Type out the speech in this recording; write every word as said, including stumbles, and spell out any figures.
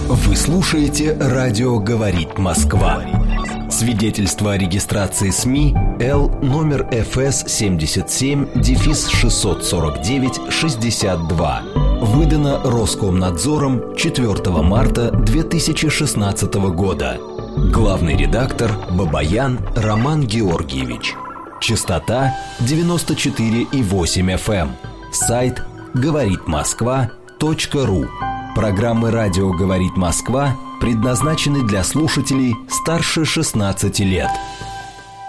Вы слушаете «Радио говорит Москва». Свидетельство о регистрации СМИ Л номер эф эс семьдесят семь шестьсот сорок девять шестьдесят два. Выдано Роскомнадзором четвёртого марта две тысячи шестнадцатого года. Главный редактор Бабаян Роман Георгиевич. Частота девяносто четыре и восемь эф эм. Сайт говорит москва точка ру. Программы «Радио говорит Москва» предназначены для слушателей старше шестнадцати лет.